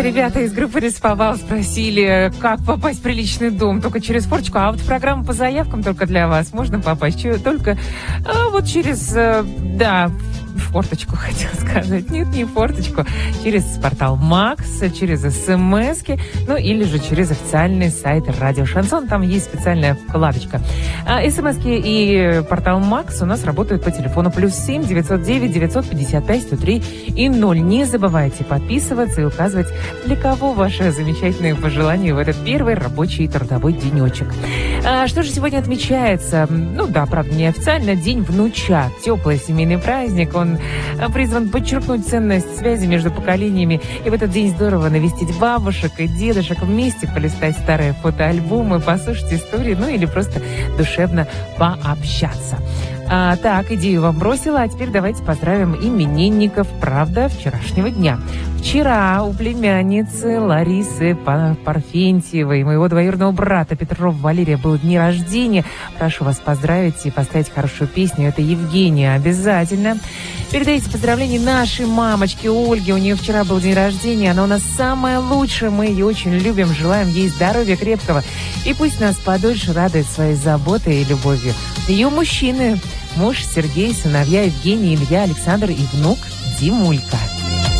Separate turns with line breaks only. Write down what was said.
ребята из группы Рисповал спросили, как попасть в приличный дом. Только через форточку. А вот в программу по заявкам только для вас можно попасть. Только вот через, форточку хотела сказать. Нет, не форточку. Через портал Макс, через СМСки, или же через официальный сайт Радио Шансон. Там есть специальная вкладочка. СМСки и портал Макс у нас работают по телефону +7 909 955 103 и 0. Не забывайте подписываться и указывать, для кого ваши замечательные пожелания в этот первый рабочий трудовой денечек. Что же сегодня отмечается? Правда, неофициально. День внучат. Теплый семейный праздник. Он призван подчеркнуть ценность связи между поколениями. И в этот день здорово навестить бабушек и дедушек, вместе полистать старые фотоальбомы, послушать истории, или просто душевно пообщаться. Так, идею вам бросила, а теперь давайте поздравим именинников, правда, вчерашнего дня. Вчера у племянницы Ларисы Парфентьевой, моего двоюродного брата Петрова Валерия, был день рождения. Прошу вас поздравить и поставить хорошую песню. Это Евгения. Обязательно. Передайте поздравления нашей мамочке Ольге. У нее вчера был день рождения. Она у нас самая лучшая. Мы ее очень любим. Желаем ей здоровья крепкого. И пусть нас подольше радует своей заботой и любовью. Ее мужчины. Муж Сергей, сыновья Евгений, Илья, Александр и внук Димулька.